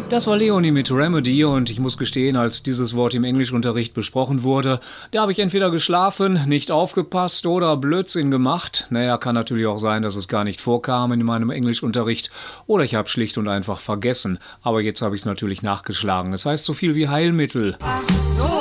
Das war Leonie mit Remedy und ich muss gestehen, als dieses Wort im Englischunterricht besprochen wurde, da habe ich entweder geschlafen, nicht aufgepasst oder Blödsinn gemacht. Naja, kann natürlich auch sein, dass es gar nicht vorkam in meinem Englischunterricht oder ich habe schlicht und einfach vergessen. Aber jetzt habe ich es natürlich nachgeschlagen. Es heißt so viel wie Heilmittel. Ach so.